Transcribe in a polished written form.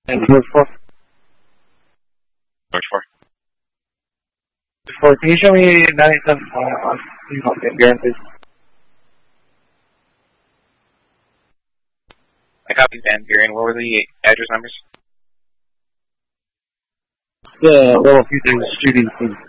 And George 4. George 4. 4. Can you show me 97 on guarantees? I copied Van Buren. What were the address numbers? The level 2 things shooting team.